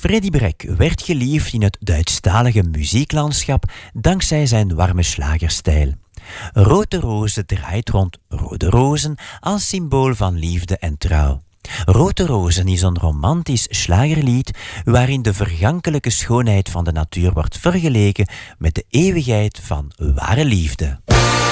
Freddy Breck werd geliefd in het Duitsstalige muzieklandschap dankzij zijn warme slagerstijl. Rode Rozen draait rond rode rozen als symbool van liefde en trouw. Rode Rozen is een romantisch slagerlied waarin de vergankelijke schoonheid van de natuur wordt vergeleken met de eeuwigheid van ware liefde.